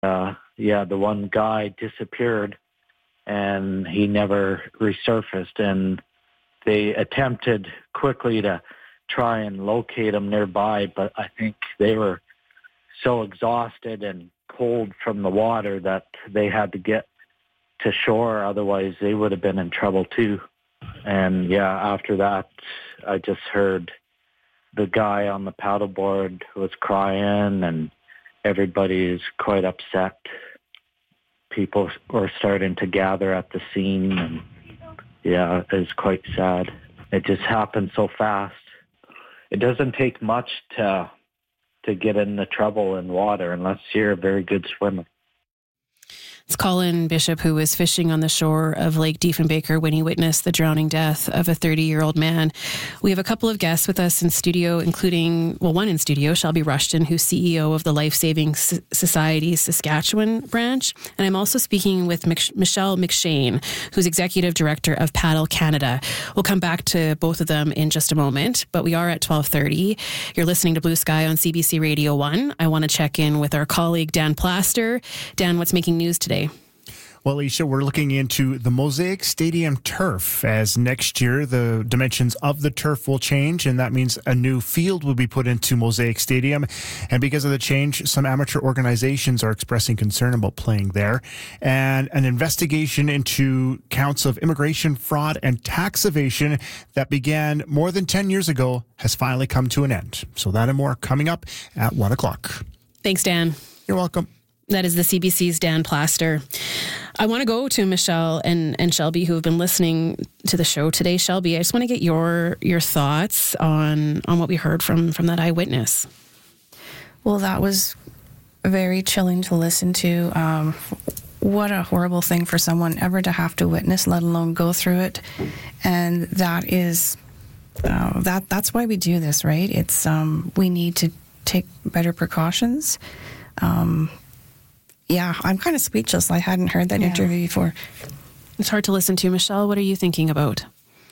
The one guy disappeared and he never resurfaced, and they attempted quickly to try and locate him nearby, but I think they were so exhausted and cold from the water that they had to get to shore, otherwise they would have been in trouble too. And after that, I just heard the guy on the paddleboard was crying, and everybody is quite upset. People were starting to gather at the scene, and it was quite sad. It just happened so fast. It doesn't take much to get into trouble in water unless you're a very good swimmer. It's Colin Bishop, who was fishing on the shore of Lake Diefenbaker when he witnessed the drowning death of a 30-year-old man. We have a couple of guests with us in studio, including, one in studio, Shelby Rushton, who's CEO of the Life Saving Society's Saskatchewan branch. And I'm also speaking with Michelle McShane, who's Executive Director of Paddle Canada. We'll come back to both of them in just a moment, but we are at 12:30. You're listening to Blue Sky on CBC Radio 1. I want to check in with our colleague, Dan Plaster. Dan, what's making news today? Well, Isha, we're looking into the Mosaic Stadium turf, as next year the dimensions of the turf will change, and that means a new field will be put into Mosaic Stadium. And because of the change, some amateur organizations are expressing concern about playing there. And an investigation into counts of immigration fraud and tax evasion that began more than 10 years ago has finally come to an end. So that and more coming up at 1 o'clock. Thanks, Dan. You're welcome. That is the CBC's Dan Plaster. I want to go to Michelle and Shelby, who have been listening to the show today. Shelby, I just want to get your thoughts on what we heard from that eyewitness. Well, that was very chilling to listen to. What a horrible thing for someone ever to have to witness, let alone go through it. And that is that's why we do this, right? It's we need to take better precautions. I'm kind of speechless. I hadn't heard that interview before. It's hard to listen to. Michelle, what are you thinking about?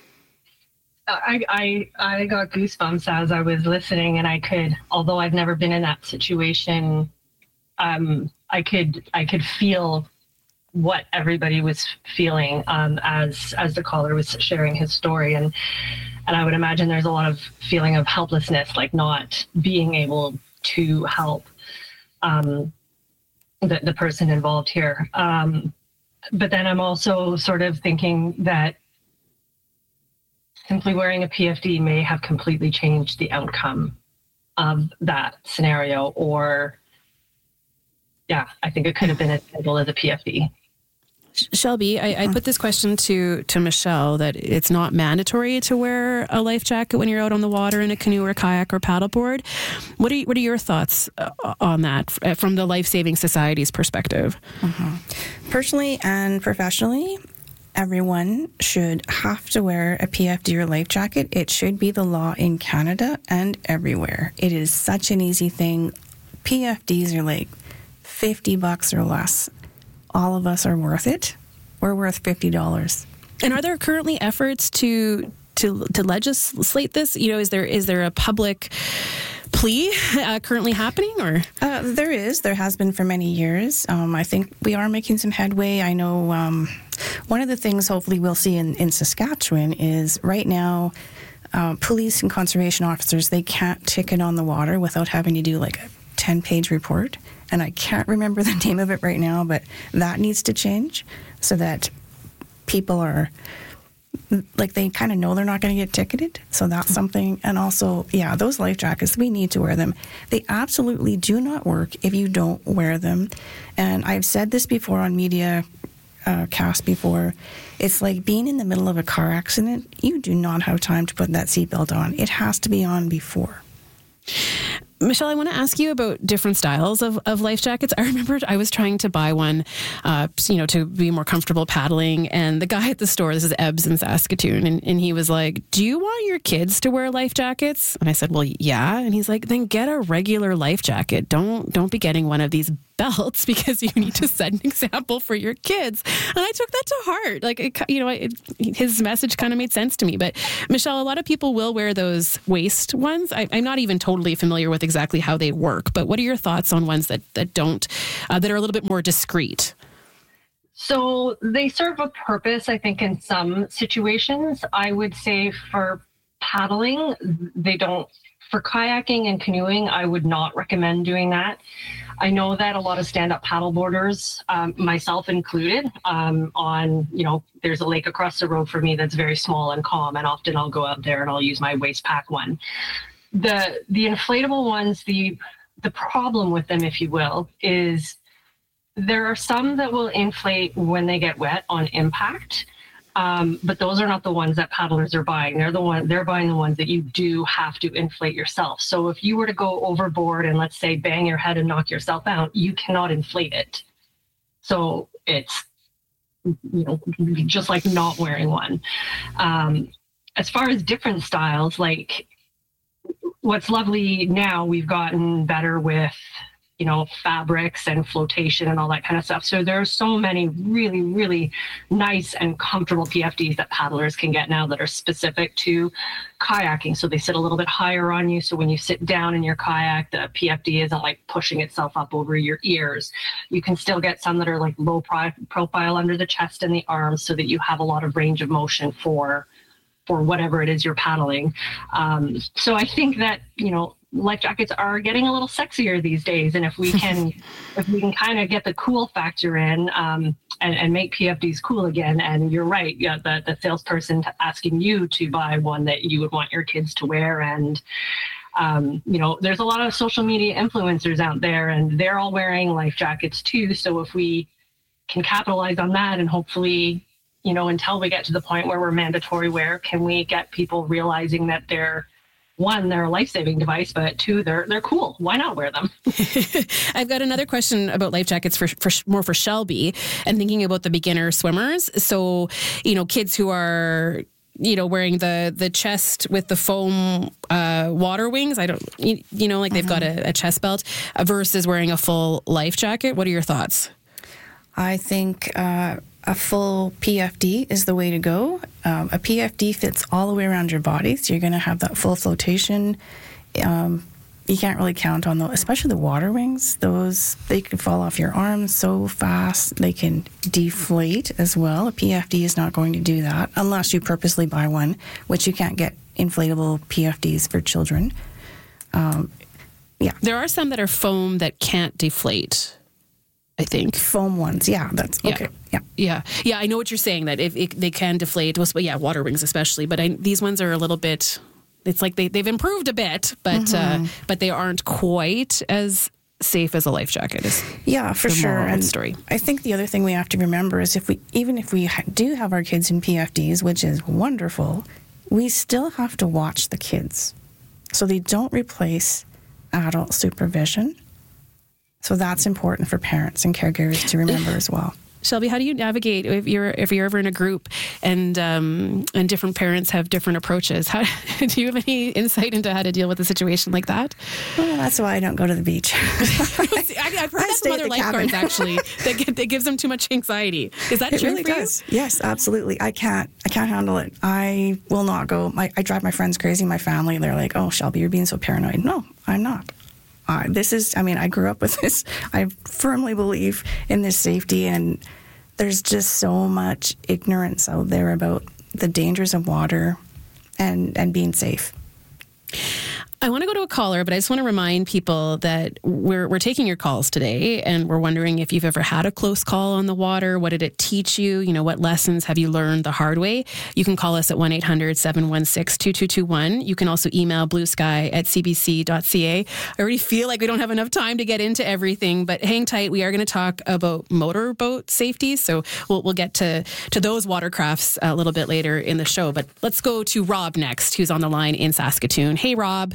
I got goosebumps as I was listening, and I could, although I've never been in that situation, I could feel what everybody was feeling as the caller was sharing his story, and I would imagine there's a lot of feeling of helplessness, like not being able to help the person involved here. But then I'm also sort of thinking that simply wearing a PFD may have completely changed the outcome of that scenario, or I think it could have been as simple as a PFD. Shelby, I put this question to Michelle, that it's not mandatory to wear a life jacket when you're out on the water in a canoe or kayak or paddleboard. What are your thoughts on that from the Life Saving Society's perspective? Mm-hmm. Personally and professionally, everyone should have to wear a PFD or life jacket. It should be the law in Canada and everywhere. It is such an easy thing. PFDs are like $50 or less. All of us are worth it. We're worth $50. And are there currently efforts to legislate this? You know, is there a public plea currently happening, or? There has been for many years. I think we are making some headway. I know one of the things hopefully we'll see in Saskatchewan is right now, police and conservation officers, they can't ticket on the water without having to do like a 10-page report. And I can't remember the name of it right now, but that needs to change so that people are, like, they kind of know they're not going to get ticketed. So that's something. And also, those life jackets, we need to wear them. They absolutely do not work if you don't wear them. And I've said this before on media cast before. It's like being in the middle of a car accident. You do not have time to put that seatbelt on. It has to be on before. Michelle, I want to ask you about different styles of life jackets. I remember I was trying to buy one, to be more comfortable paddling. And the guy at the store, this is Ebbs in Saskatoon, and he was like, "Do you want your kids to wear life jackets?" And I said, "Well, yeah." And he's like, "Then get a regular life jacket. Don't be getting one of these belts because you need to set an example for your kids. And I took that to heart. Like, his message kind of made sense to me. But Michelle, a lot of people will wear those waist ones. I'm not even totally familiar with exactly how they work, but what are your thoughts on ones that don't, that are a little bit more discreet? So they serve a purpose, I think, in some situations. I would say for paddling, they don't. For kayaking and canoeing, I would not recommend doing that. I know that a lot of stand-up paddleboarders, myself included, there's a lake across the road for me that's very small and calm, and often I'll go out there and I'll use my waist pack one. The inflatable ones, the problem with them, if you will, is there are some that will inflate when they get wet on impact, but those are not the ones that paddlers are buying. They're buying the ones that you do have to inflate yourself. So if you were to go overboard and, let's say, bang your head and knock yourself out, you cannot inflate it. So it's, just like not wearing one. As far as different styles, like what's lovely now, we've gotten better with fabrics and flotation and all that kind of stuff. So there are so many really, really nice and comfortable PFDs that paddlers can get now that are specific to kayaking. So they sit a little bit higher on you. So when you sit down in your kayak, the PFD isn't like pushing itself up over your ears. You can still get some that are like low profile under the chest and the arms so that you have a lot of range of motion for whatever it is you're paddling. So I think that, life jackets are getting a little sexier these days. And if we can kind of get the cool factor in, and make PFDs cool again. And you're right. Yeah. The salesperson asking you to buy one that you would want your kids to wear. And, there's a lot of social media influencers out there and they're all wearing life jackets too. So if we can capitalize on that and hopefully, until we get to the point where we're mandatory wear, can we get people realizing that they're a life-saving device, but two, they're cool. Why not wear them? I've got another question about life jackets for Shelby and thinking about the beginner swimmers. So, kids who are, wearing the chest with the foam water wings. They've got a chest belt versus wearing a full life jacket. What are your thoughts? I think a full PFD is the way to go. A PFD fits all the way around your body, so you're going to have that full flotation. You can't really count on those, especially the water wings. Those, they can fall off your arms so fast. They can deflate as well. A PFD is not going to do that unless you purposely buy one, which you can't get inflatable PFDs for children. There are some that are foam that can't deflate, I think. Foam ones, yeah, that's okay. Yeah, I know what you're saying, that if they can deflate, water wings especially, but these ones are a little bit, it's like they've improved a bit, but they aren't quite as safe as a life jacket is. Yeah, for sure. And story. I think the other thing we have to remember is even if we do have our kids in PFDs, which is wonderful, we still have to watch the kids. So they don't replace adult supervision. So that's important for parents and caregivers to remember as well. Shelby, how do you navigate if you're ever in a group and different parents have different approaches? Do you have any insight into how to deal with a situation like that? Well, that's why I don't go to the beach. I've heard that from other lifeguards actually that gives them too much anxiety. Is that true really for does. You? Yes, absolutely. I can't handle it. I will not go. I drive my friends crazy. My family, they're like, "Oh, Shelby, you're being so paranoid." No, I'm not. I grew up with this. I firmly believe in this safety, and there's just so much ignorance out there about the dangers of water and being safe. I want to go to a caller, but I just want to remind people that we're taking your calls today, and we're wondering if you've ever had a close call on the water. What did it teach you? What lessons have you learned the hard way? You can call us at 1-800-716-2221. You can also email bluesky@cbc.ca. I already feel like we don't have enough time to get into everything, but hang tight. We are going to talk about motorboat safety, so we'll get to those watercrafts a little bit later in the show. But let's go to Rob next, who's on the line in Saskatoon. Hey, Rob.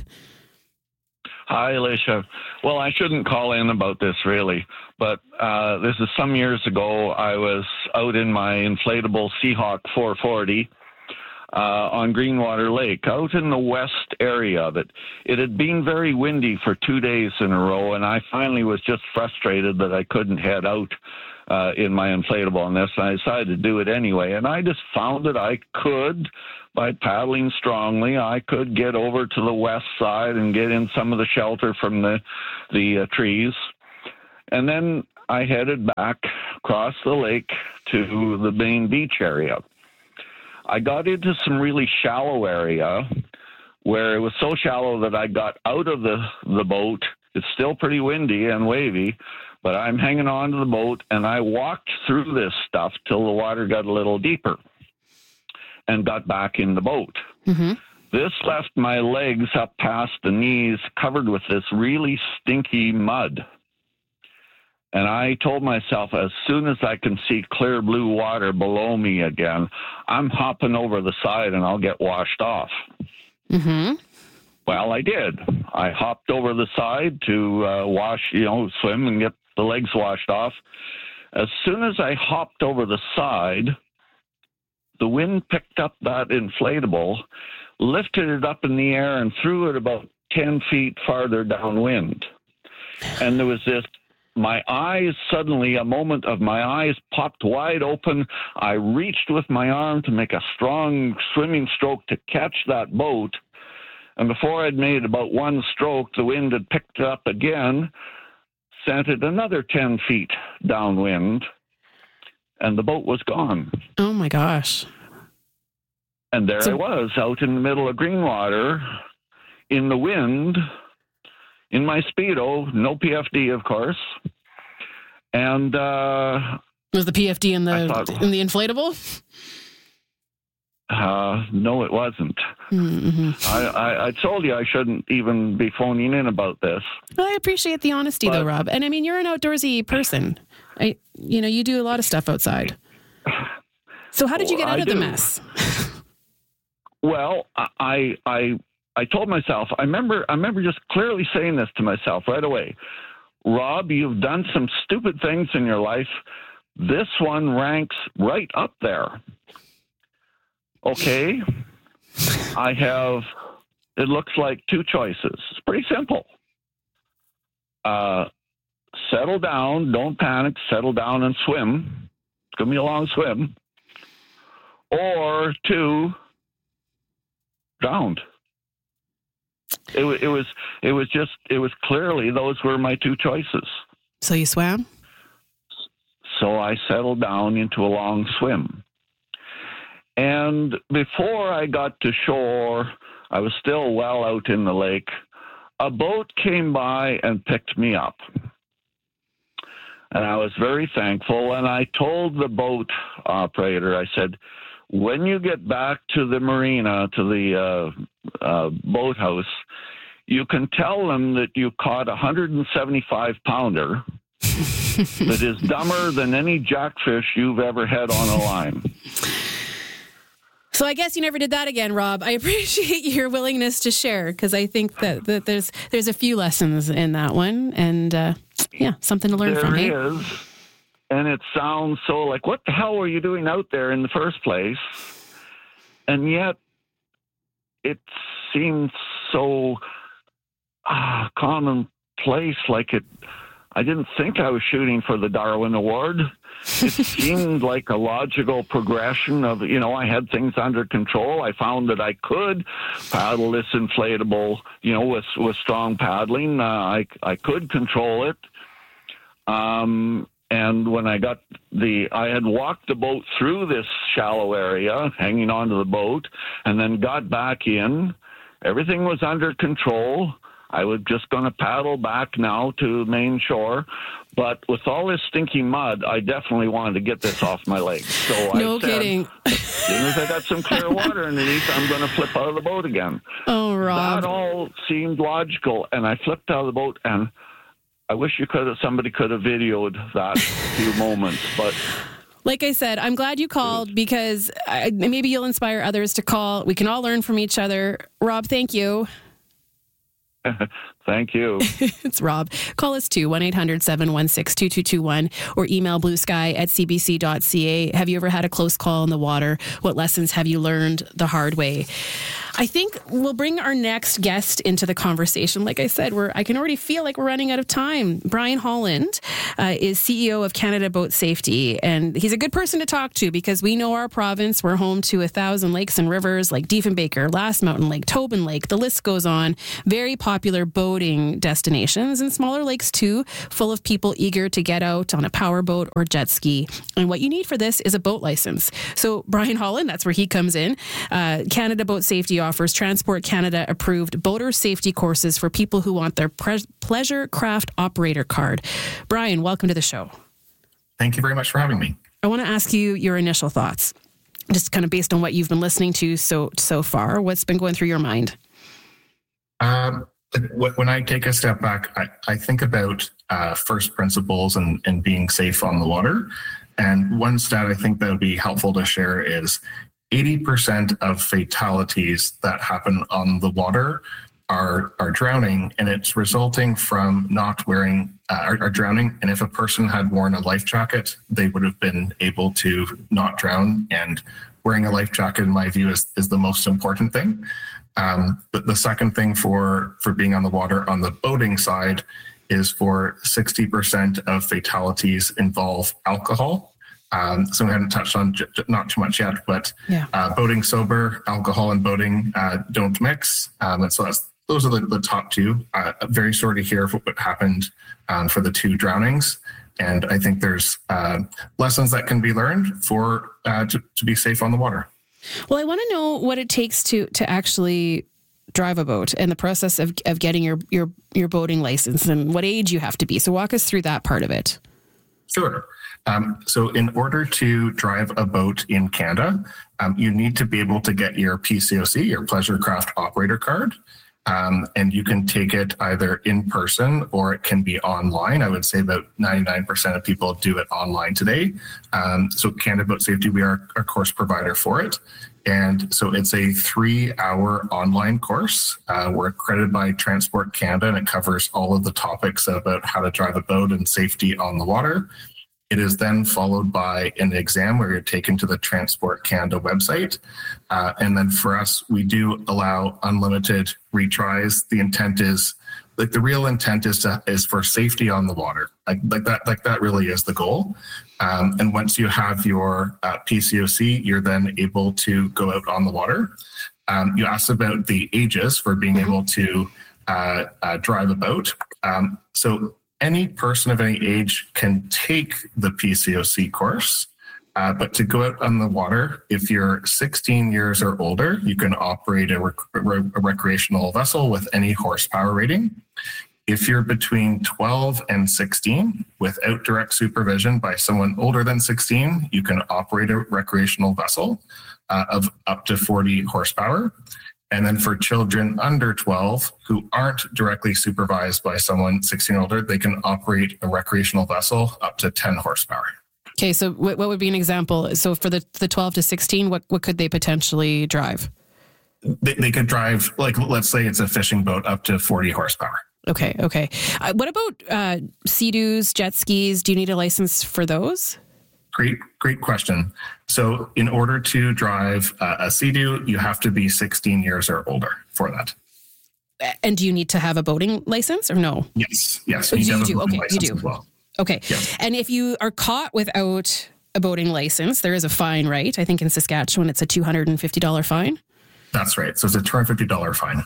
Hi, Alicia. Well, I shouldn't call in about this really, but this is some years ago. I was out in my inflatable Seahawk 440. on Greenwater Lake, out in the west area of it. It had been very windy for 2 days in a row, and I finally was just frustrated that I couldn't head out in my inflatable on this, and I decided to do it anyway. And I just found that I could, by paddling strongly, I could get over to the west side and get in some of the shelter from the trees. And then I headed back across the lake to the main beach area. I got into some really shallow area where it was so shallow that I got out of the boat. It's still pretty windy and wavy, but I'm hanging on to the boat, and I walked through this stuff till the water got a little deeper and got back in the boat. Mm-hmm. This left my legs up past the knees covered with this really stinky mud. And I told myself, as soon as I can see clear blue water below me again, I'm hopping over the side and I'll get washed off. Mm-hmm. Well, I did. I hopped over the side to swim and get the legs washed off. As soon as I hopped over the side, the wind picked up that inflatable, lifted it up in the air, and threw it about 10 feet farther downwind. And there was this, a moment of my eyes popped wide open. I reached with my arm to make a strong swimming stroke to catch that boat. And before I'd made about one stroke, the wind had picked it up again, sent it another 10 feet downwind, and the boat was gone. Oh, my gosh. And there I was out in the middle of Greenwater in the wind, in my Speedo, no PFD, of course. And was the PFD in the inflatable? No, it wasn't. Mm-hmm. I told you I shouldn't even be phoning in about this. Well, I appreciate the honesty, though, Rob. And I mean, you're an outdoorsy person. You do a lot of stuff outside. So how did you get out of the mess? Well, I told myself, I remember just clearly saying this to myself right away. Rob, you've done some stupid things in your life. This one ranks right up there. Okay. I have, it looks like two choices. It's pretty simple. Settle down, don't panic, settle down and swim. It's going to be a long swim. Or two, drowned. It was clearly those were my two choices. So you swam? So I settled down into a long swim. And before I got to shore, I was still well out in the lake. A boat came by and picked me up. And I was very thankful. And I told the boat operator, I said, when you get back to the marina, to the boathouse, you can tell them that you caught a 175-pounder that is dumber than any jackfish you've ever had on a line. So I guess you never did that again, Rob. I appreciate your willingness to share, because I think that there's a few lessons in that one, and something to learn from. There is, and it sounds so like, what the hell were you doing out there in the first place? And yet, it seemed so commonplace, like it. I didn't think I was shooting for the Darwin Award. It seemed like a logical progression of, I had things under control. I found that I could paddle this inflatable, with strong paddling. I could control it. And when I had walked the boat through this shallow area, hanging onto the boat, and then got back in. Everything was under control. I was just going to paddle back now to the main shore. But with all this stinky mud, I definitely wanted to get this off my legs. So no kidding. As soon as I got some clear water underneath, I'm going to flip out of the boat again. Oh, Rob. That all seemed logical. And I flipped out of the boat, and I wish somebody could have videoed that few moments. But like I said, I'm glad you called, because maybe you'll inspire others to call. We can all learn from each other. Rob, thank you. Thank you. It's Rob. Call us too, 1-800-716-2221, or email bluesky@cbc.ca. Have you ever had a close call in the water? What lessons have you learned the hard way? I think we'll bring our next guest into the conversation. Like I said, I can already feel like we're running out of time. Brian Holland is CEO of Canada Boat Safety, and he's a good person to talk to because we know our province. We're home to 1,000 lakes and rivers like Diefenbaker, Last Mountain Lake, Tobin Lake. The list goes on. Very popular boating destinations, and smaller lakes too, full of people eager to get out on a powerboat or jet ski. And what you need for this is a boat license. So Brian Holland, that's where he comes in. Canada Boat Safety offers Transport Canada approved boater safety courses for people who want their pleasure craft operator card. Brian, welcome to the show. Thank you very much for having me. I want to ask you your initial thoughts, just kind of based on what you've been listening to so far. What's been going through your mind? When I take a step back, I think about first principles and being safe on the water. And one stat I think that would be helpful to share is 80% of fatalities that happen on the water are drowning, and it's resulting from not wearing are drowning. And if a person had worn a life jacket, they would have been able to not drown. And wearing a life jacket, in my view, is the most important thing. But the second thing for being on the water on the boating side is for 60% of fatalities involve alcohol. So we haven't touched on not too much yet, but boating sober, alcohol and boating don't mix. And so those are the top two. Very sorry to hear what happened for the two drownings. And I think there's lessons that can be learned to be safe on the water. Well, I want to know what it takes to actually drive a boat and the process of getting your boating license and what age you have to be. So walk us through that part of it. Sure. So in order to drive a boat in Canada, you need to be able to get your PCOC, your Pleasure Craft Operator Card. And you can take it either in person or it can be online. I would say about 99% of people do it online today. So Canada Boat Safety, we are a course provider for it. And so it's a 3-hour online course. We're accredited by Transport Canada, and it covers all of the topics about how to drive a boat and safety on the water. It is then followed by an exam where you're taken to the Transport Canada website. And then for us, we do allow unlimited retries. The intent is, the real intent is for safety on the water. Like that really is the goal. And once you have your PCOC, you're then able to go out on the water. You asked about the ages for being able to drive a boat. So any person of any age can take the PCOC course, but to go out on the water, if you're 16 years or older, you can operate a recreational vessel with any horsepower rating. If you're between 12 and 16, without direct supervision by someone older than 16, you can operate a recreational vessel of up to 40 horsepower. And then for children under 12 who aren't directly supervised by someone 16 or older, they can operate a recreational vessel up to 10 horsepower. Okay, so what would be an example? So for the 12 to 16, what could they potentially drive? They could drive, like, let's say it's a fishing boat up to 40 horsepower. Okay. What about Sea-Doos, jet skis? Do you need a license for those? Great question. So in order to drive a Sea-Doo, you have to be 16 years or older for that. And do you need to have a boating license or no? Yes. Oh, you do. Okay, you do. As well. Okay. Yes. And if you are caught without a boating license, there is a fine, right? I think in Saskatchewan, it's a $250 fine. That's right. So it's a $250 fine.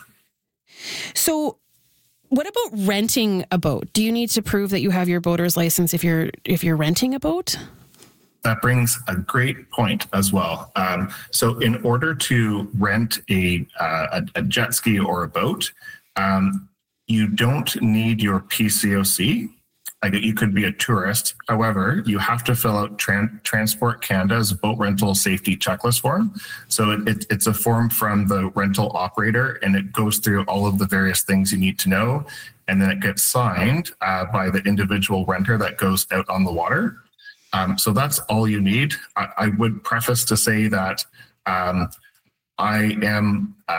So what about renting a boat? Do you need to prove that you have your boater's license if you're renting a boat? That brings a great point as well. So in order to rent a jet ski or a boat, you don't need your PCOC. Like, you could be a tourist. However, you have to fill out Transport Canada's boat rental safety checklist form. So it's a form from the rental operator, and it goes through all of the various things you need to know. And then it gets signed by the individual renter that goes out on the water. So that's all you need. I would preface to say that I am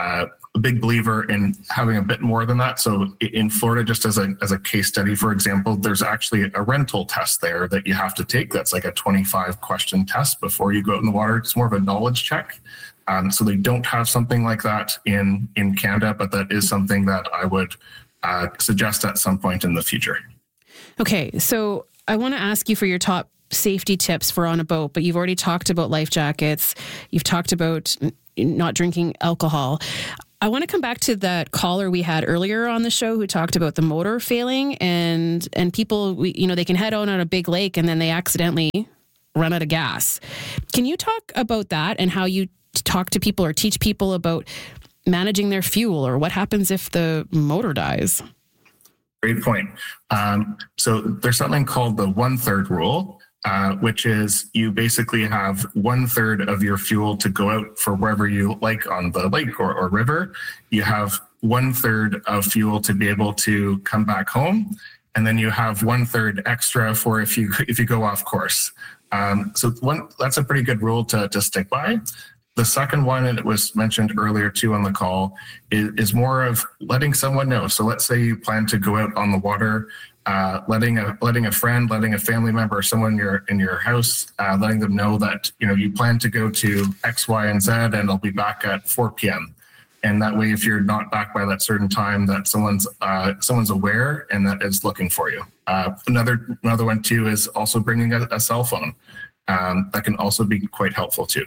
a big believer in having a bit more than that. So in Florida, just as a case study, for example, there's actually a rental test there that you have to take. That's like a 25 question test before you go out in the water. It's more of a knowledge check. So they don't have something like that in Canada, but that is something that I would suggest at some point in the future. Okay, so I want to ask you for your top safety tips for on a boat, but you've already talked about life jackets. You've talked about not drinking alcohol. I want to come back to that caller we had earlier on the show who talked about the motor failing and people, they can head out on a big lake and then they accidentally run out of gas. Can you talk about that and how you talk to people or teach people about managing their fuel or what happens if the motor dies? Great point. So there's something called the 1/3 rule, which is you basically have 1/3 of your fuel to go out for wherever you like on the lake or river. You have 1/3 of fuel to be able to come back home. And then you have 1/3 extra for if you go off course. That's a pretty good rule to stick by. The second one, and it was mentioned earlier too on the call, is more of letting someone know. So let's say you plan to go out on the water, letting a friend, letting a family member, or someone in your house, letting them know that you plan to go to X, Y, and Z, and I'll be back at 4 p.m. And that way, if you're not back by that certain time, that someone's aware and that is looking for you. Another one too is also bringing a cell phone. That can also be quite helpful too.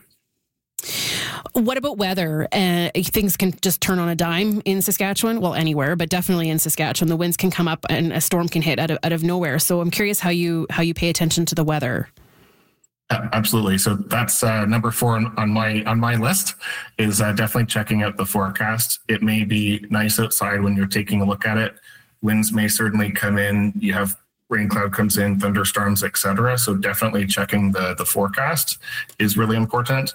What about weather? Things can just turn on a dime in Saskatchewan. Well, anywhere, but definitely in Saskatchewan, the winds can come up and a storm can hit out of nowhere. So I'm curious how you pay attention to the weather. Absolutely. So that's number 4 on my list is definitely checking out the forecast. It may be nice outside when you're taking a look at it. Winds may certainly come in. You have rain cloud comes in, thunderstorms, etc. So definitely checking the forecast is really important.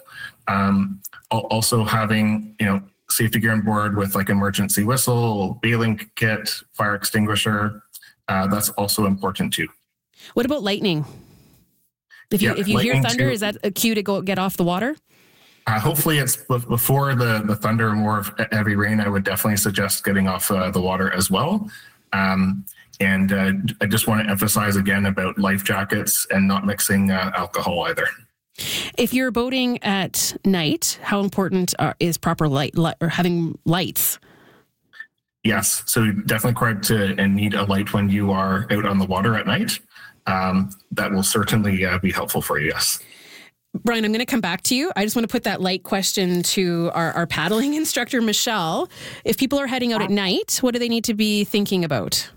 Also having safety gear on board with like emergency whistle, bailing kit, fire extinguisher. That's also important too. What about lightning? If you hear thunder, too, is that a cue to go get off the water? Hopefully it's before the thunder, more of heavy rain. I would definitely suggest getting off the water as well. And I just want to emphasize again about life jackets and not mixing alcohol either. If you're boating at night, how important is proper light or having lights? Yes, so definitely required to and need a light when you are out on the water at night. That will certainly be helpful for you, yes. Brian, I'm going to come back to you. I just want to put that light question to our paddling instructor, Michelle. If people are heading out at night, what do they need to be thinking about?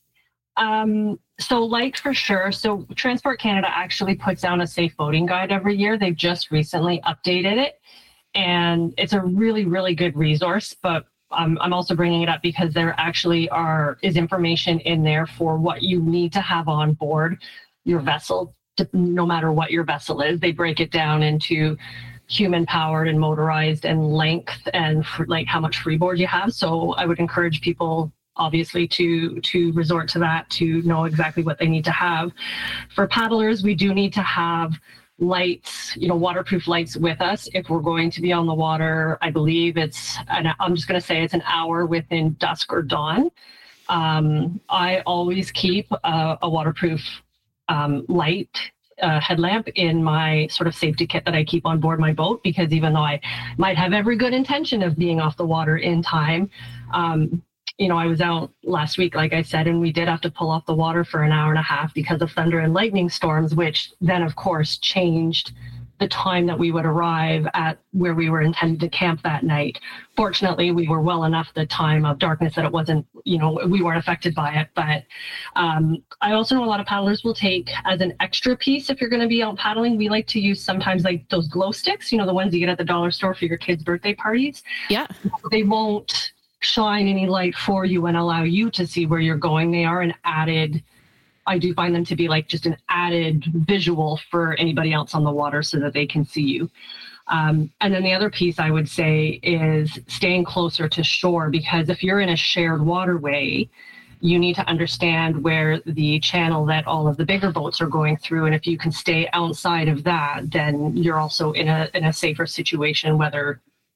So light for sure. So Transport Canada actually puts down a safe boating guide every year. They've just recently updated it and it's a really, really good resource, but I'm also bringing it up because there actually is information in there for what you need to have on board your vessel, no matter what your vessel is. They break it down into human powered and motorized and length and like how much freeboard you have. So I would encourage people obviously to resort to that to know exactly what they need to have. For paddlers, we do need to have lights, waterproof lights with us if we're going to be on the water. I believe I'm just going to say it's an hour within dusk or dawn. I always keep a waterproof light headlamp in my sort of safety kit that I keep on board my boat, because even though I might have every good intention of being off the water in time, I was out last week, like I said, and we did have to pull off the water for an hour and a half because of thunder and lightning storms, which then, of course, changed the time that we would arrive at where we were intended to camp that night. Fortunately, we were well enough the time of darkness that it wasn't, we weren't affected by it. But I also know a lot of paddlers will take as an extra piece, if you're going to be out paddling, we like to use sometimes like those glow sticks, the ones you get at the dollar store for your kids' birthday parties. Yeah. They won't shine any light for you and allow you to see where you're going. They are I do find them to be like just an added visual for anybody else on the water so that they can see you. And then the other piece I would say is staying closer to shore, because if you're in a shared waterway, you need to understand where the channel that all of the bigger boats are going through. And if you can stay outside of that, then you're also in a safer situation, whether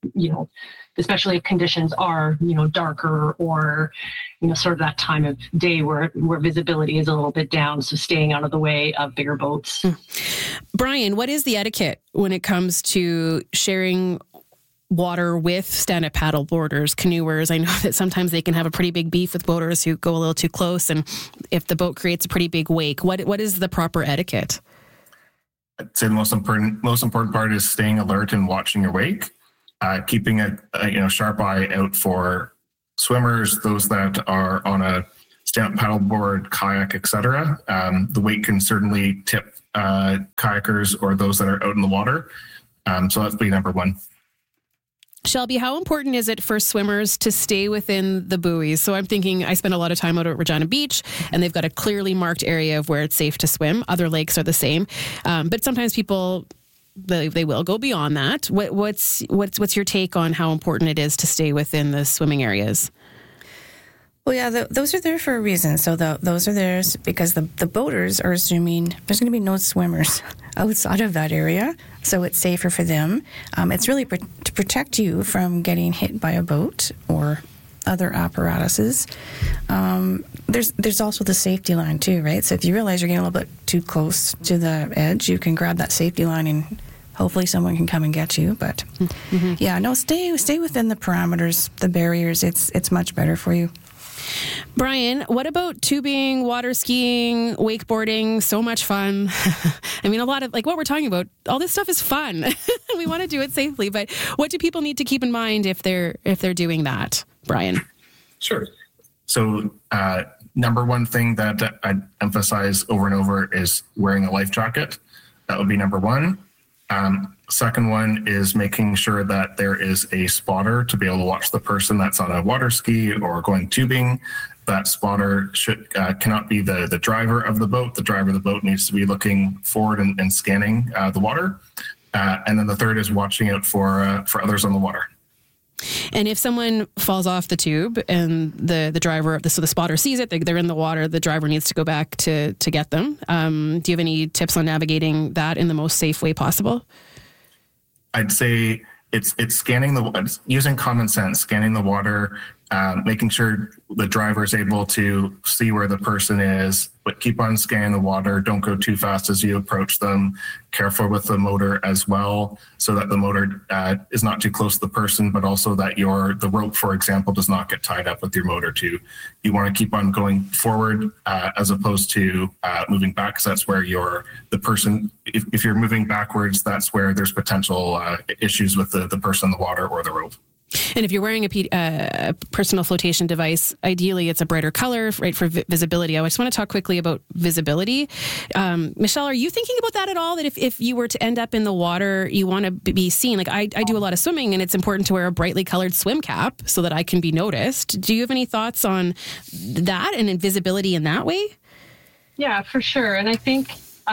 especially if conditions are, darker or, sort of that time of day where visibility is a little bit down. So staying out of the way of bigger boats. Brian, what is the etiquette when it comes to sharing water with stand-up paddle boarders, canoers? I know that sometimes they can have a pretty big beef with boaters who go a little too close, and if the boat creates a pretty big wake, what is the proper etiquette? I'd say the most important part is staying alert and watching your wake, keeping a sharp eye out for swimmers, those that are on a stand-up paddleboard, kayak, etc. The wake can certainly tip kayakers or those that are out in the water. So that's be number one. Shelby, how important is it for swimmers to stay within the buoys? So I'm thinking, I spend a lot of time out at Regina Beach, and they've got a clearly marked area of where it's safe to swim. Other lakes are the same. But sometimes people, they will go beyond that. What's your take on how important it is to stay within the swimming areas? Well, yeah, those are there for a reason. So those are there because the boaters are assuming there's going to be no swimmers outside of that area, so it's safer for them. It's really to protect you from getting hit by a boat or other apparatuses. There's also the safety line too, right? So if you realize you're getting a little bit too close to the edge, you can grab that safety line and hopefully someone can come and get you. But stay within the parameters, the barriers. It's much better for you. Brian, what about tubing, water skiing, wakeboarding? So much fun. I mean, a lot of what we're talking about, all this stuff is fun. We want to do it safely, but what do people need to keep in mind if they're doing that, Brian? Sure. So number one thing that I'd emphasize over and over is wearing a life jacket. That would be number one. Second one is making sure that there is a spotter to be able to watch the person that's on a water ski or going tubing. That spotter cannot be the driver of the boat. The driver of the boat needs to be looking forward and scanning the water. And then the third is watching out for others on the water. And if someone falls off the tube and the driver, so the spotter sees it, they're in the water, the driver needs to go back to get them. Do you have any tips on navigating that in the most safe way possible? I'd say it's using common sense, scanning the water, making sure the driver is able to see where the person is, but keep on scanning the water. Don't go too fast as you approach them. Careful with the motor as well, so that the motor is not too close to the person, but also that the rope, for example, does not get tied up with your motor too. You want to keep on going forward as opposed to moving back, because that's where the person, if you're moving backwards, that's where there's potential issues with the person in the water or the rope. And if you're wearing a personal flotation device, ideally it's a brighter color, right, for visibility. I just want to talk quickly about visibility. Michelle, are you thinking about that at all? That if you were to end up in the water, you want to be seen? Like I do a lot of swimming, and it's important to wear a brightly colored swim cap so that I can be noticed. Do you have any thoughts on that and invisibility in that way? Yeah, for sure. And I think,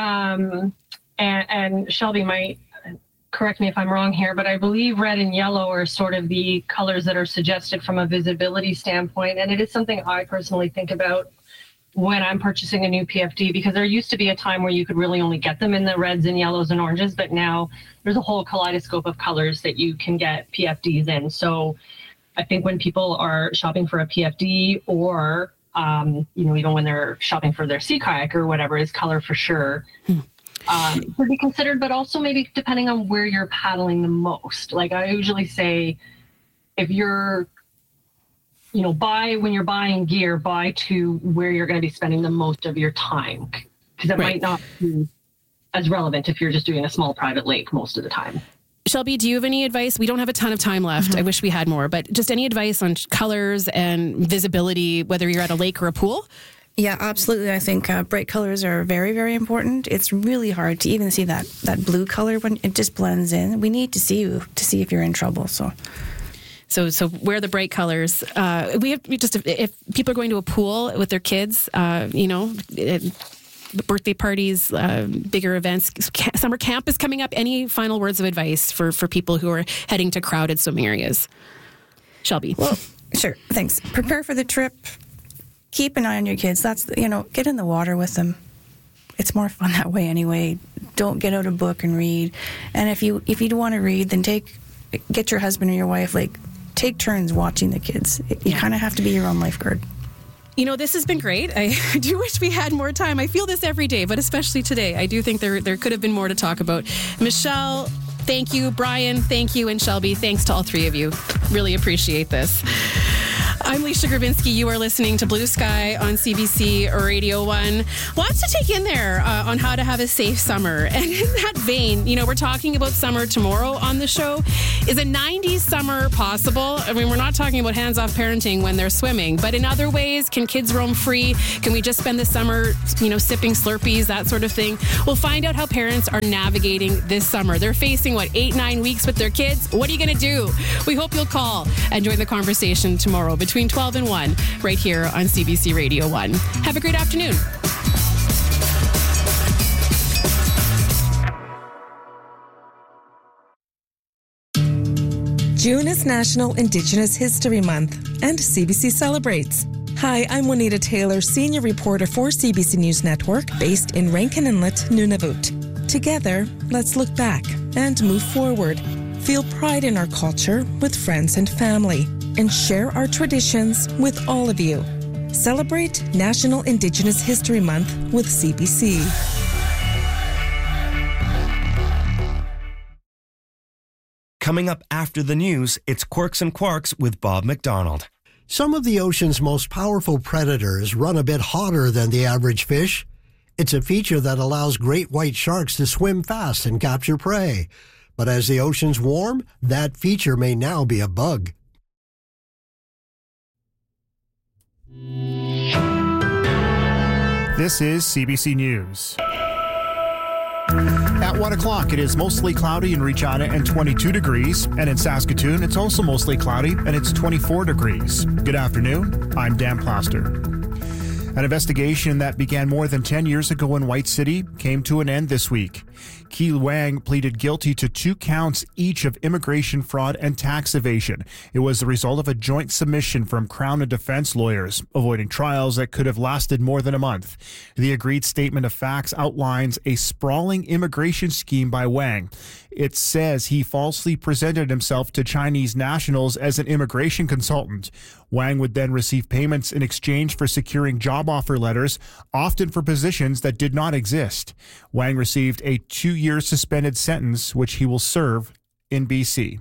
and Shelby might correct me if I'm wrong here, but I believe red and yellow are sort of the colors that are suggested from a visibility standpoint. And it is something I personally think about when I'm purchasing a new PFD, because there used to be a time where you could really only get them in the reds and yellows and oranges, but now there's a whole kaleidoscope of colors that you can get PFDs in. So I think when people are shopping for a PFD or, even when they're shopping for their sea kayak or whatever, is color for sure. To be considered, but also maybe depending on where you're paddling the most. Like I usually say, if you're, when you're buying gear, buy to where you're going to be spending the most of your time, because it might not be as relevant if you're just doing a small private lake most of the time. Shelby, do you have any advice? We don't have a ton of time left. Mm-hmm. I wish we had more, but just any advice on colors and visibility, whether you're at a lake or a pool? Yeah, absolutely. I think bright colors are very, very important. It's really hard to even see that blue color when it just blends in. We need to see you to see if you're in trouble. So wear the bright colors. If people are going to a pool with their kids, birthday parties, bigger events, summer camp is coming up. Any final words of advice for people who are heading to crowded swimming areas? Shelby. Well, sure. Thanks. Prepare for the trip. Keep an eye on your kids. That's, get in the water with them. It's more fun that way anyway. Don't get out a book and read. And if you want to read, then take get your husband or your wife, like, take turns watching the kids. You kind of have to be your own lifeguard. You know, this has been great. I do wish we had more time. I feel this every day, but especially today. I do think there could have been more to talk about. Michelle, thank you. Brian, thank you. And Shelby, thanks to all three of you. Really appreciate this. I'm Leisha Grabinski. You are listening to Blue Sky on CBC Radio 1. Lots to take in there on how to have a safe summer. And in that vein, you know, we're talking about summer tomorrow on the show. Is a 90s summer possible? I mean, we're not talking about hands-off parenting when they're swimming, but in other ways, can kids roam free? Can we just spend the summer, you know, sipping Slurpees, that sort of thing? We'll find out how parents are navigating this summer. They're facing, 8-9 weeks with their kids? What are you going to do? We hope you'll call and join the conversation tomorrow between 12 and 1 right here on CBC Radio 1. Have a great afternoon. June is National Indigenous History Month, and CBC celebrates. Hi, I'm Juanita Taylor, senior reporter for CBC News Network, based in Rankin Inlet, Nunavut. Together, let's look back and move forward. Feel pride in our culture with friends and family, and share our traditions with all of you. Celebrate National Indigenous History Month with CBC. Coming up after the news, it's Quirks and Quarks with Bob McDonald. Some of the ocean's most powerful predators run a bit hotter than the average fish. It's a feature that allows great white sharks to swim fast and capture prey. But as the oceans warm, that feature may now be a bug. This is CBC News. At 1 o'clock, it is mostly cloudy in Regina and 22 degrees. And in Saskatoon, it's also mostly cloudy and it's 24 degrees. Good afternoon. I'm Dan Plaster. An investigation that began more than 10 years ago in White City came to an end this week. Key Wang pleaded guilty to 2 counts each of immigration fraud and tax evasion. It was the result of a joint submission from Crown and defense lawyers, avoiding trials that could have lasted more than a month. The agreed statement of facts outlines a sprawling immigration scheme by Wang. It says he falsely presented himself to Chinese nationals as an immigration consultant. Wang would then receive payments in exchange for securing job offer letters, often for positions that did not exist. Wang received a 2-year suspended sentence, which he will serve in BC.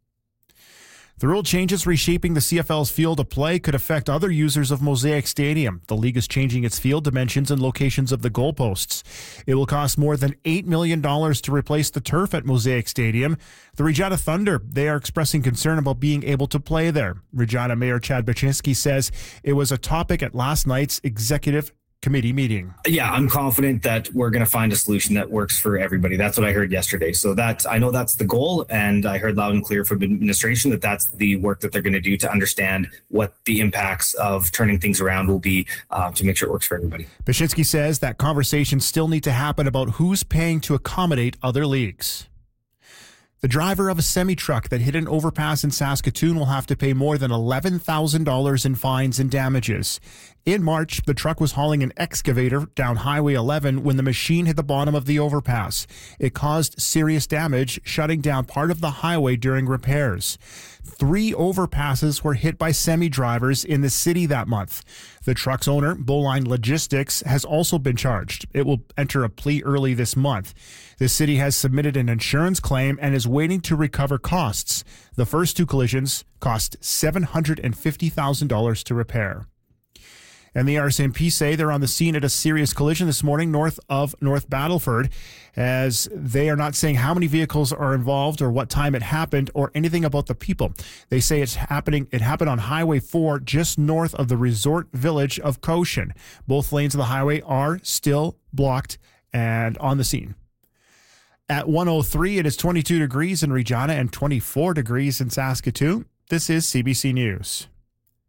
The rule changes reshaping the CFL's field of play could affect other users of Mosaic Stadium. The league is changing its field dimensions and locations of the goalposts. It will cost more than $8 million to replace the turf at Mosaic Stadium. The Regina Thunder, they are expressing concern about being able to play there. Regina Mayor Chad Baczynski says it was a topic at last night's executive committee meeting. Yeah, I'm confident that we're going to find a solution that works for everybody. That's what I heard yesterday. So I know that's the goal, and I heard loud and clear from administration that that's the work that they're going to do to understand what the impacts of turning things around will be to make sure it works for everybody. Baczynski says that conversations still need to happen about who's paying to accommodate other leagues. The driver of a semi-truck that hit an overpass in Saskatoon will have to pay more than $11,000 in fines and damages. In March, the truck was hauling an excavator down Highway 11 when the machine hit the bottom of the overpass. It caused serious damage, shutting down part of the highway during repairs. 3 overpasses were hit by semi-drivers in the city that month. The truck's owner, Bowline Logistics, has also been charged. It will enter a plea early this month. The city has submitted an insurance claim and is waiting to recover costs. The first 2 collisions cost $750,000 to repair. And the RCMP say they're on the scene at a serious collision this morning north of North Battleford, as they are not saying how many vehicles are involved or what time it happened or anything about the people. They say it happened on Highway 4 just north of the resort village of Cochin. Both lanes of the highway are still blocked and on the scene. At 1:03, it is 22 degrees in Regina and 24 degrees in Saskatoon. This is CBC News.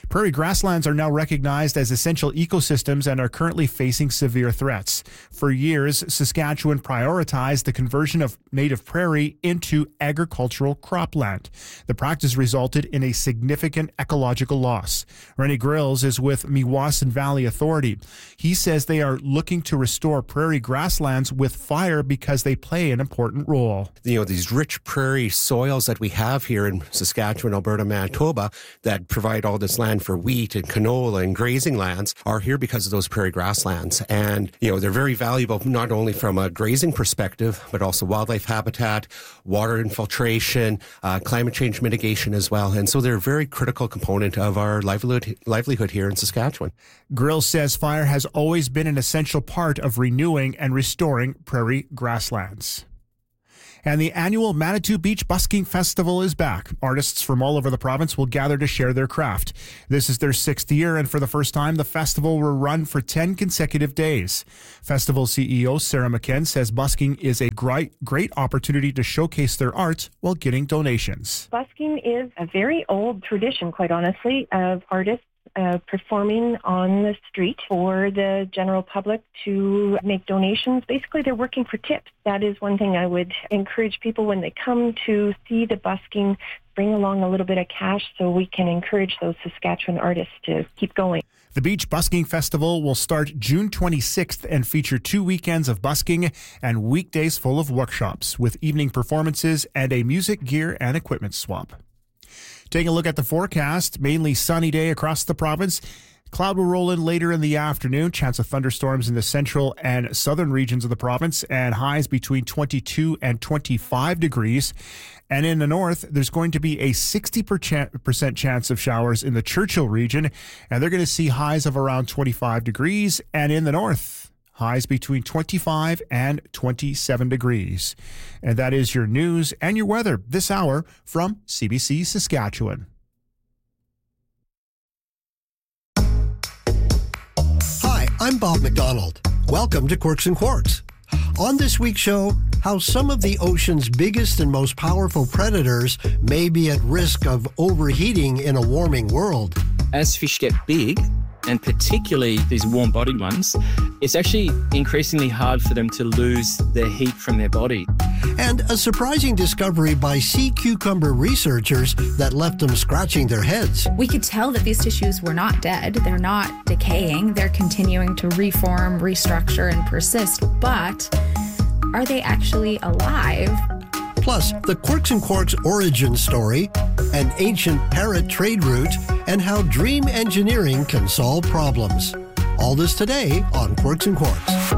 Prairie grasslands are now recognized as essential ecosystems and are currently facing severe threats. For years, Saskatchewan prioritized the conversion of native prairie into agricultural cropland. The practice resulted in a significant ecological loss. Rennie Grills is with Meewasin Valley Authority. He says they are looking to restore prairie grasslands with fire because they play an important role. These rich prairie soils that we have here in Saskatchewan, Alberta, Manitoba that provide all this land for wheat and canola and grazing lands are here because of those prairie grasslands. And, they're very valuable not only from a grazing perspective, but also wildlife habitat, water infiltration, climate change mitigation as well. And so they're a very critical component of our livelihood here in Saskatchewan. Grill says fire has always been an essential part of renewing and restoring prairie grasslands. And the annual Manitou Beach Busking Festival is back. Artists from all over the province will gather to share their craft. This is their 6th year, and for the first time, the festival will run for 10 consecutive days. Festival CEO Sarah McKen says busking is a great opportunity to showcase their art while getting donations. Busking is a very old tradition, quite honestly, of artists performing on the street for the general public to make donations. Basically, they're working for tips. That is one thing I would encourage people when they come to see the busking, bring along a little bit of cash so we can encourage those Saskatchewan artists to keep going. The Beach Busking Festival will start June 26th and feature 2 weekends of busking and weekdays full of workshops with evening performances and a music, gear, and equipment swap. Taking a look at the forecast, mainly sunny day across the province. Cloud will roll in later in the afternoon. Chance of thunderstorms in the central and southern regions of the province, and highs between 22 and 25 degrees. And in the north, there's going to be a 60% chance of showers in the Churchill region, and they're going to see highs of around 25 degrees. And in the north, highs between 25 and 27 degrees. And that is your news and your weather this hour from CBC Saskatchewan. Hi, I'm Bob McDonald. Welcome to Quirks and Quarks. On this week's show, how some of the ocean's biggest and most powerful predators may be at risk of overheating in a warming world. As fish get big, and particularly these warm-bodied ones, it's actually increasingly hard for them to lose their heat from their body. And a surprising discovery by sea cucumber researchers that left them scratching their heads. We could tell that these tissues were not dead, they're not decaying, they're continuing to reform, restructure, and persist, but are they actually alive? Plus, the Quirks and Quarks origin story, an ancient parrot trade route, and how dream engineering can solve problems. All this today on Quirks and Quarks.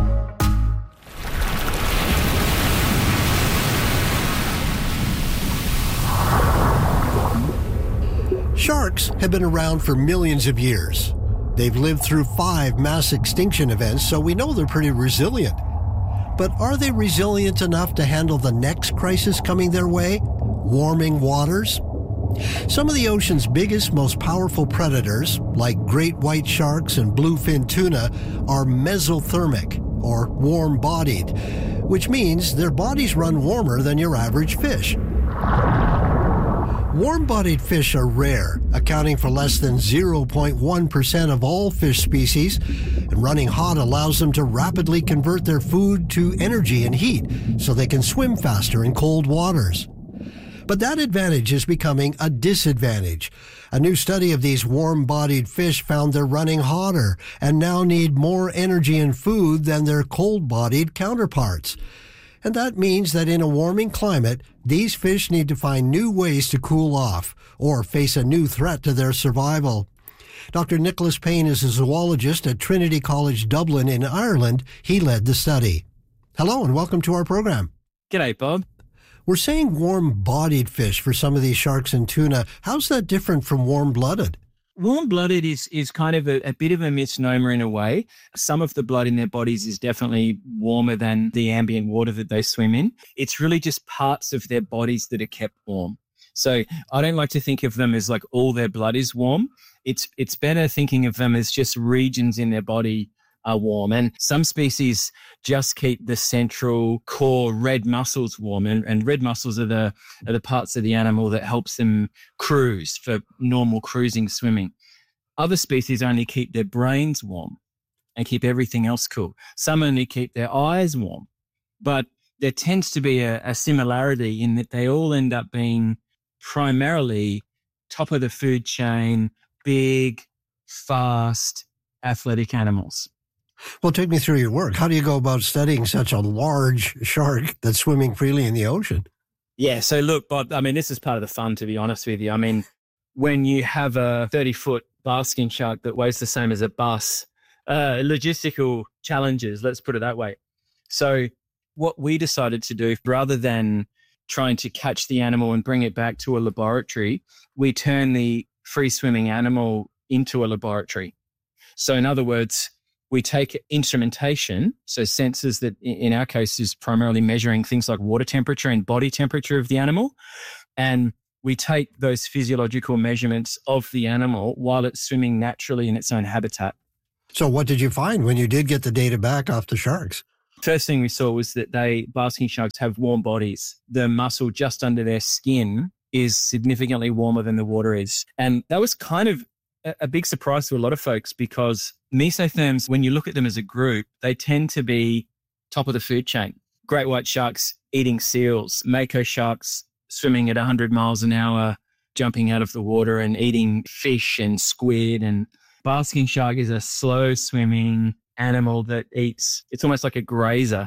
Sharks have been around for millions of years. They've lived through 5 mass extinction events, so we know they're pretty resilient. But are they resilient enough to handle the next crisis coming their way? Warming waters? Some of the ocean's biggest, most powerful predators, like great white sharks and bluefin tuna, are mesothermic, or warm-bodied, which means their bodies run warmer than your average fish. Warm-bodied fish are rare, accounting for less than 0.1% of all fish species, and running hot allows them to rapidly convert their food to energy and heat so they can swim faster in cold waters. But that advantage is becoming a disadvantage. A new study of these warm-bodied fish found they're running hotter and now need more energy and food than their cold-bodied counterparts. And that means that in a warming climate, these fish need to find new ways to cool off or face a new threat to their survival. Dr. Nicholas Payne is a zoologist at Trinity College Dublin in Ireland. He led the study. Hello and welcome to our program. G'day, Bob. We're saying warm-bodied fish for some of these sharks and tuna. How's that different from warm-blooded? Warm-blooded is kind of a bit of a misnomer in a way. Some of the blood in their bodies is definitely warmer than the ambient water that they swim in. It's really just parts of their bodies that are kept warm. So I don't like to think of them as like all their blood is warm. It's better thinking of them as just regions in their body are warm. And some species just keep the central core red muscles warm. And red muscles are the parts of the animal that helps them cruise for normal cruising swimming. Other species only keep their brains warm and keep everything else cool. Some only keep their eyes warm. But there tends to be a similarity in that they all end up being primarily top of the food chain, big, fast, athletic animals. Well, take me through your work. How do you go about studying such a large shark that's swimming freely in the ocean? Yeah, so look, Bob, I mean, this is part of the fun, to be honest with you. I mean, when you have a 30-foot basking shark that weighs the same as a bus, logistical challenges, let's put it that way. So what we decided to do, rather than trying to catch the animal and bring it back to a laboratory, we turn the free-swimming animal into a laboratory. So in other words, we take instrumentation, so sensors that in our case is primarily measuring things like water temperature and body temperature of the animal, and we take those physiological measurements of the animal while it's swimming naturally in its own habitat. So what did you find when you did get the data back off the sharks? First thing we saw was that basking sharks have warm bodies. The muscle just under their skin is significantly warmer than the water is. And that was kind of a big surprise to a lot of folks, because mesotherms, when you look at them as a group, they tend to be top of the food chain. Great white sharks eating seals, mako sharks swimming at 100 miles an hour, jumping out of the water and eating fish and squid. And basking shark is a slow swimming animal that eats, it's almost like a grazer.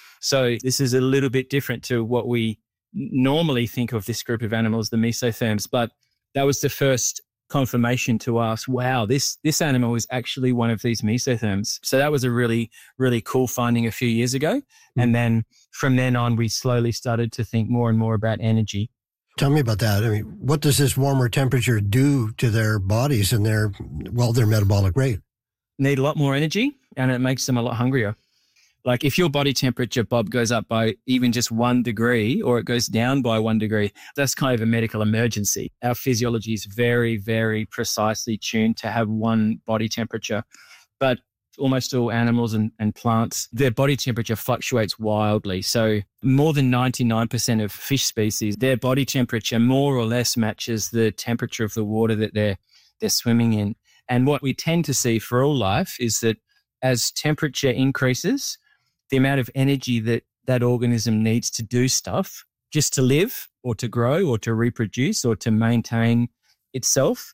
So this is a little bit different to what we normally think of this group of animals, the mesotherms. But that was the first confirmation to us, wow, this animal is actually one of these mesotherms. So that was a really, really cool finding a few years ago. And then from then on, we slowly started to think more and more about energy. Tell me about that. I mean, what does this warmer temperature do to their bodies and their metabolic rate? Need a lot more energy, and it makes them a lot hungrier. Like if your body temperature, Bob, goes up by even just 1 degree, or it goes down by 1 degree, that's kind of a medical emergency. Our physiology is very, very precisely tuned to have one body temperature. But almost all animals and plants, their body temperature fluctuates wildly. So more than 99% of fish species, their body temperature more or less matches the temperature of the water that they're swimming in. And what we tend to see for all life is that as temperature increases, the amount of energy that organism needs to do stuff, just to live or to grow or to reproduce or to maintain itself,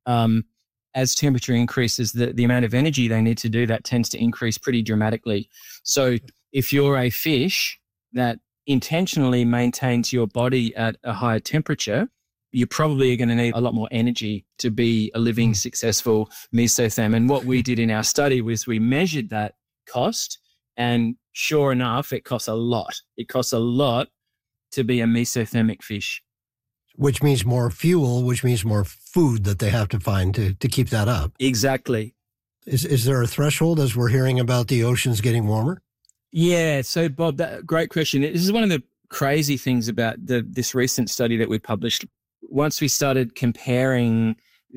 as temperature increases, the amount of energy they need to do that tends to increase pretty dramatically. So if you're a fish that intentionally maintains your body at a higher temperature, you probably are going to need a lot more energy to be a living, successful mesotherm. And what we did in our study was we measured that cost, and sure enough, it costs a lot. It costs a lot to be a mesothermic fish. Which means more fuel, which means more food that they have to find to keep that up. Exactly. Is there a threshold as we're hearing about the oceans getting warmer? Yeah. So, Bob, great question. This is one of the crazy things about this recent study that we published. Once we started comparing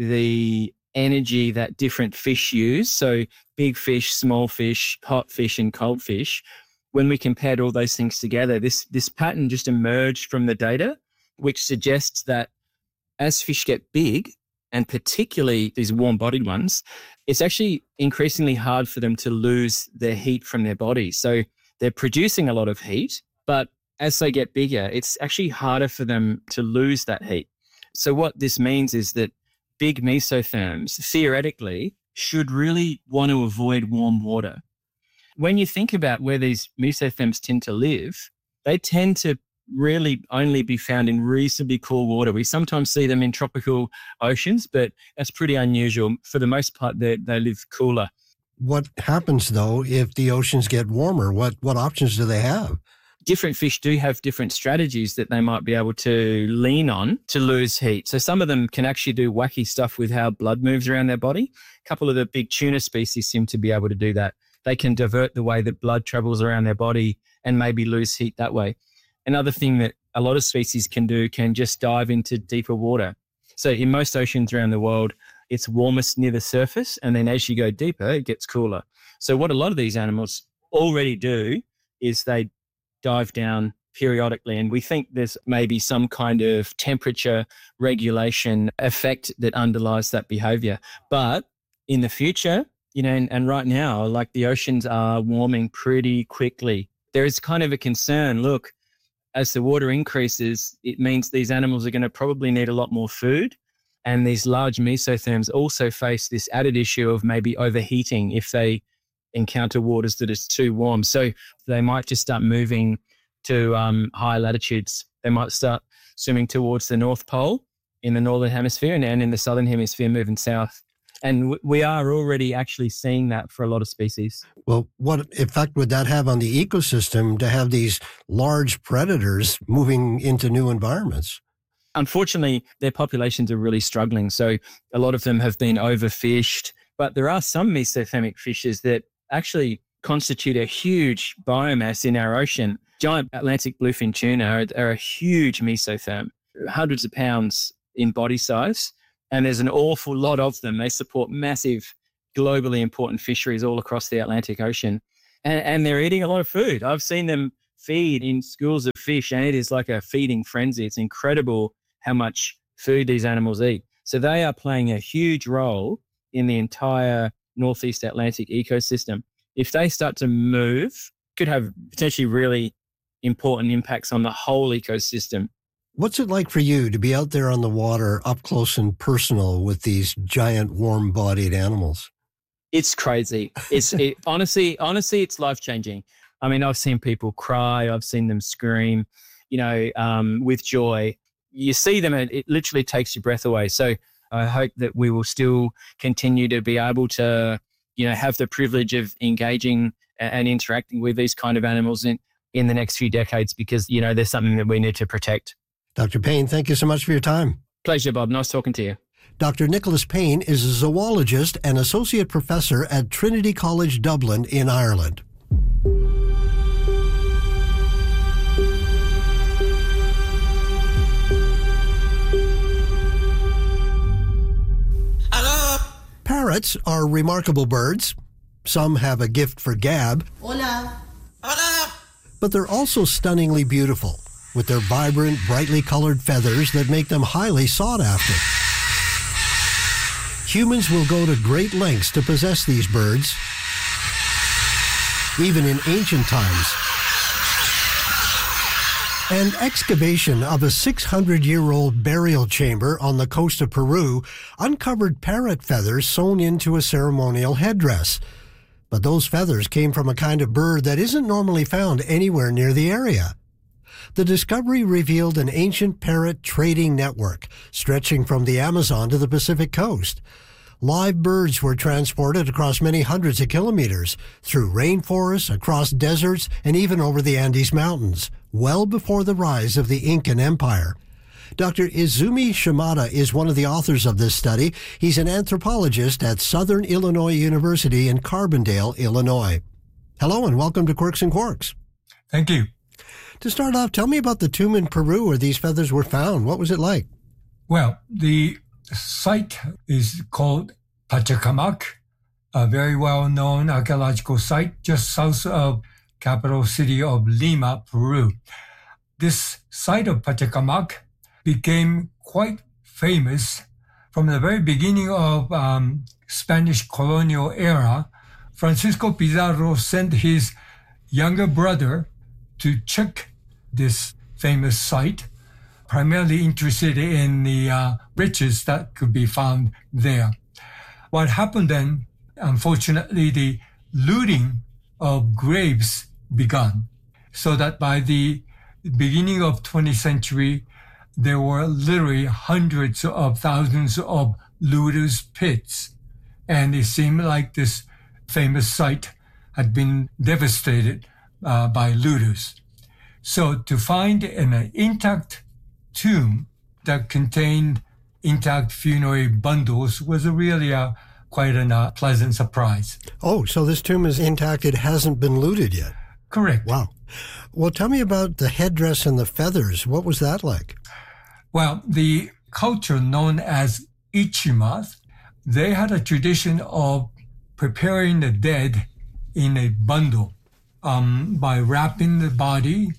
the energy that different fish use, so big fish, small fish, hot fish, and cold fish, when we compared all those things together, this pattern just emerged from the data, which suggests that as fish get big, and particularly these warm-bodied ones, it's actually increasingly hard for them to lose their heat from their bodies. So they're producing a lot of heat, but as they get bigger, it's actually harder for them to lose that heat. So what this means is that big mesotherms, theoretically, should really want to avoid warm water. When you think about where these mesotherms tend to live, they tend to really only be found in reasonably cool water. We sometimes see them in tropical oceans, but that's pretty unusual. For the most part, they live cooler. What happens, though, if the oceans get warmer? What options do they have? Different fish do have different strategies that they might be able to lean on to lose heat. So some of them can actually do wacky stuff with how blood moves around their body. A couple of the big tuna species seem to be able to do that. They can divert the way that blood travels around their body and maybe lose heat that way. Another thing that a lot of species can do can just dive into deeper water. So in most oceans around the world, it's warmest near the surface, and then as you go deeper, it gets cooler. So what a lot of these animals already do is they dive down periodically. And we think there's maybe some kind of temperature regulation effect that underlies that behavior. But in the future, and right now, like the oceans are warming pretty quickly. There is kind of a concern, look, as the water increases, it means these animals are going to probably need a lot more food. And these large mesotherms also face this added issue of maybe overheating if they encounter waters that is too warm. So they might just start moving to higher latitudes. They might start swimming towards the North Pole in the Northern Hemisphere and in the Southern Hemisphere moving south. And we are already actually seeing that for a lot of species. Well, what effect would that have on the ecosystem to have these large predators moving into new environments? Unfortunately, their populations are really struggling. So a lot of them have been overfished. But there are some mesothermic fishes that actually constitute a huge biomass in our ocean. Giant Atlantic bluefin tuna are a huge mesotherm, hundreds of pounds in body size. And there's an awful lot of them. They support massive, globally important fisheries all across the Atlantic Ocean. And they're eating a lot of food. I've seen them feed in schools of fish, and it is like a feeding frenzy. It's incredible how much food these animals eat. So they are playing a huge role in the entire Northeast Atlantic ecosystem. If they start to move, could have potentially really important impacts on the whole ecosystem. What's it like for you to be out there on the water up close and personal with these giant warm-bodied animals? It's crazy. Honestly, it's life-changing. I mean, I've seen people cry. I've seen them scream, with joy. You see them, and it literally takes your breath away. So I hope that we will still continue to be able to, have the privilege of engaging and interacting with these kind of animals in the next few decades, because, there's something that we need to protect. Dr. Payne, thank you so much for your time. Pleasure, Bob. Nice talking to you. Dr. Nicholas Payne is a zoologist and associate professor at Trinity College Dublin in Ireland. Parrots are remarkable birds. Some have a gift for gab. Hola. Hola. But they're also stunningly beautiful, with their vibrant, brightly colored feathers that make them highly sought after. Humans will go to great lengths to possess these birds, even in ancient times. An excavation of a 600-year-old burial chamber on the coast of Peru uncovered parrot feathers sewn into a ceremonial headdress. But those feathers came from a kind of bird that isn't normally found anywhere near the area. The discovery revealed an ancient parrot trading network stretching from the Amazon to the Pacific coast. Live birds were transported across many hundreds of kilometers, through rainforests, across deserts, and even over the Andes Mountains, well before the rise of the Incan Empire. Dr. Izumi Shimada is one of the authors of this study. He's an anthropologist at Southern Illinois University in Carbondale, Illinois. Hello and welcome to Quirks and Quarks. Thank you. To start off, tell me about the tomb in Peru where these feathers were found. What was it like? Well, the site is called Pachacamac, a very well-known archaeological site just south of capital city of Lima, Peru. This site of Pachacamac became quite famous from the very beginning of Spanish colonial era. Francisco Pizarro sent his younger brother to check this famous site, primarily interested in the riches that could be found there. What happened then, unfortunately, the looting of graves began, so that by the beginning of 20th century, there were literally hundreds of thousands of looters' pits. And it seemed like this famous site had been devastated by looters. So to find an intact tomb that contained intact funerary bundles was really quite a pleasant surprise. Oh, so this tomb is intact. It hasn't been looted yet. Correct. Wow. Well, tell me about the headdress and the feathers. What was that like? Well, the culture known as Ichimas, they had a tradition of preparing the dead in a bundle by wrapping the body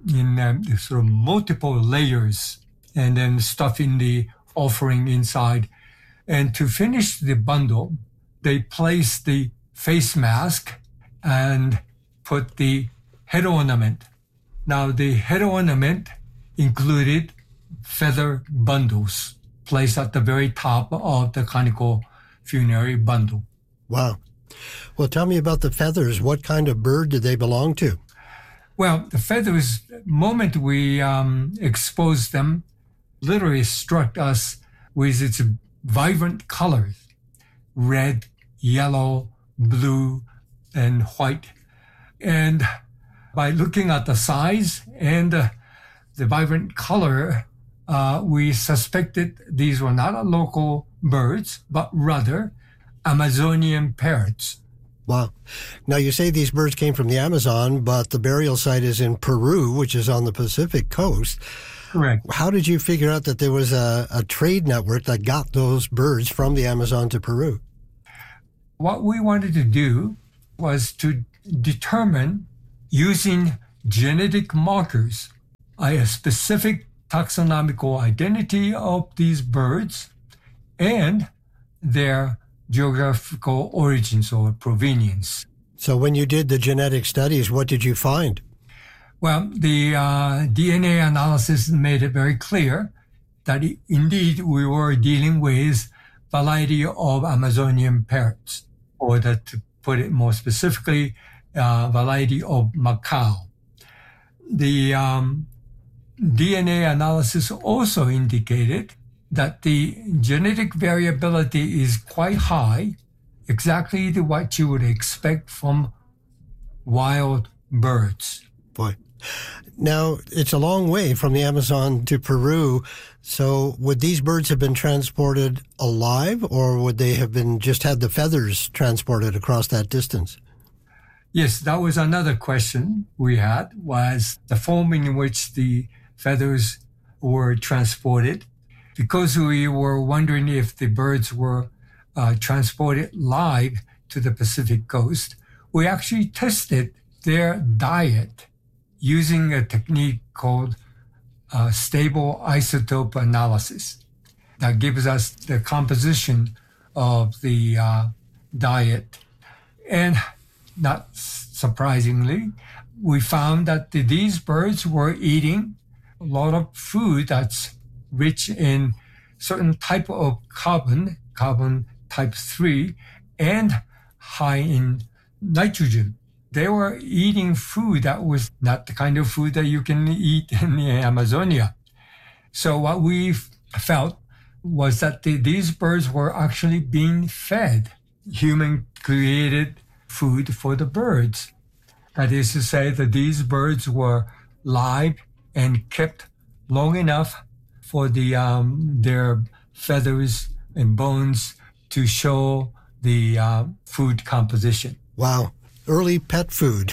in sort of multiple layers and then stuffing the offering inside. And to finish the bundle, they place the face mask and put the head ornament. Now, the head ornament included feather bundles placed at the very top of the conical funerary bundle. Wow. Well, tell me about the feathers. What kind of bird did they belong to? Well, the feathers, the moment we exposed them, literally struck us with its vibrant colors, red, yellow, blue, and white. And by looking at the size and the vibrant color, we suspected these were not local birds, but rather Amazonian parrots. Wow. Now, you say these birds came from the Amazon, but the burial site is in Peru, which is on the Pacific coast. Correct. How did you figure out that there was a trade network that got those birds from the Amazon to Peru? What we wanted to do was to determine, using genetic markers, a specific taxonomical identity of these birds and their geographical origins or provenience. So when you did the genetic studies, what did you find? Well, the DNA analysis made it very clear that indeed we were dealing with variety of Amazonian parrots, or that, to put it more specifically, variety of macaw. The DNA analysis also indicated that the genetic variability is quite high, exactly what you would expect from wild birds. Boy. Now, it's a long way from the Amazon to Peru. So would these birds have been transported alive, or would they have been just had the feathers transported across that distance? Yes, that was another question we had, was the form in which the feathers were transported. Because we were wondering if the birds were transported live to the Pacific coast, we actually tested their diet using a technique called stable isotope analysis that gives us the composition of the diet. And not surprisingly, we found that these birds were eating a lot of food that's rich in certain type of carbon type 3, and high in nitrogen. They were eating food that was not the kind of food that you can eat in the Amazonia. So what we felt was that these birds were actually being fed human-created food for the birds. That is to say that these birds were live and kept long enough for their feathers and bones to show the food composition. Wow. Early pet food.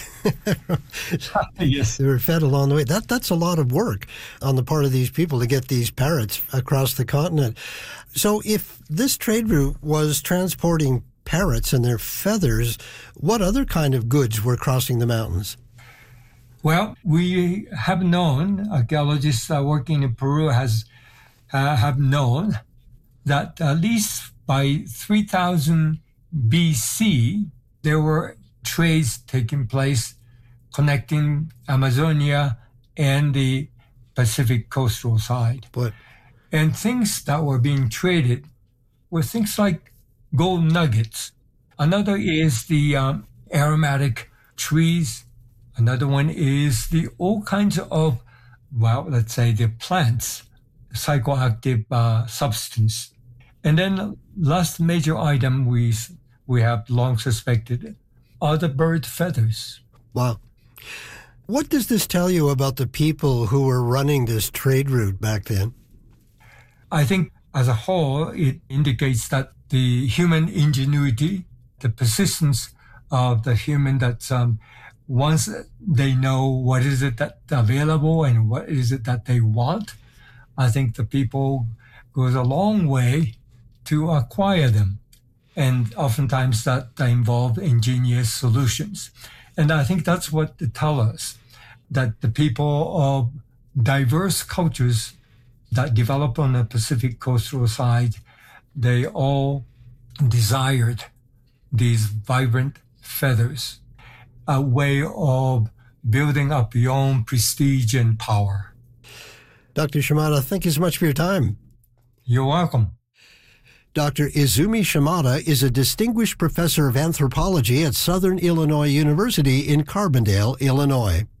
Yes. They were fed along the way. That's a lot of work on the part of these people to get these parrots across the continent. So if this trade route was transporting parrots and their feathers, what other kind of goods were crossing the mountains? Well, we have known, archaeologists working in Peru have known that at least by 3000 BC, there were trades taking place connecting Amazonia and the Pacific coastal side. And things that were being traded were things like gold nuggets. Another is the aromatic trees. Another one is all kinds of, well, let's say the plants, psychoactive substance. And then last major item we have long suspected are the bird feathers. Wow. What does this tell you about the people who were running this trade route back then? I think as a whole, it indicates that the human ingenuity, the persistence of the human, that once they know what is it that's available and what is it that they want, I think the people goes a long way to acquire them. And oftentimes that involve ingenious solutions. And I think that's what they tell us, that the people of diverse cultures that developed on the Pacific coastal side, they all desired these vibrant feathers, a way of building up your own prestige and power. Dr. Shimada, thank you so much for your time. You're welcome. Dr. Izumi Shimada is a distinguished professor of anthropology at Southern Illinois University in Carbondale, Illinois.